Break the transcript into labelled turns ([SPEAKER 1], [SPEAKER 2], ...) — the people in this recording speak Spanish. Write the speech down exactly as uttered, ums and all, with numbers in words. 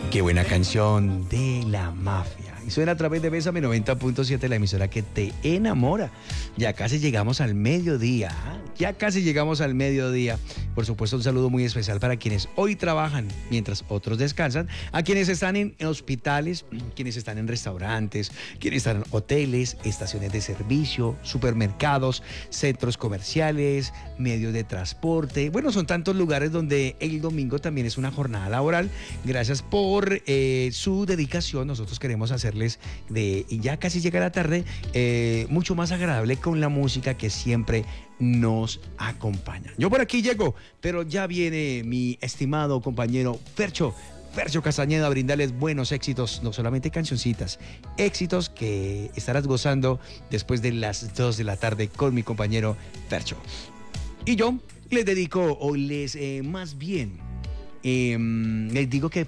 [SPEAKER 1] Qué buena canción de La Mafia. Y suena a través de Bésame noventa punto siete, la emisora que te enamora. Ya casi llegamos al mediodía. ¿eh? Ya casi llegamos al mediodía. Por supuesto, un saludo muy especial para quienes hoy trabajan mientras otros descansan. A quienes están en hospitales, quienes están en restaurantes, quienes están en hoteles, estaciones de servicio, supermercados, centros comerciales, medios de transporte. Bueno, son tantos lugares donde el domingo también es una jornada laboral. Gracias por eh, su dedicación. Nosotros queremos hacerles de, y ya casi llega la tarde, eh, mucho más agradable con la música que siempre nos acompaña. Yo por aquí llego, pero ya viene mi estimado compañero Fercho, Fercho Castañeda, a brindarles buenos éxitos, no solamente cancioncitas, éxitos que estarás gozando después de las dos de la tarde con mi compañero Fercho. Y yo les dedico, o les, eh, más bien, eh, les digo que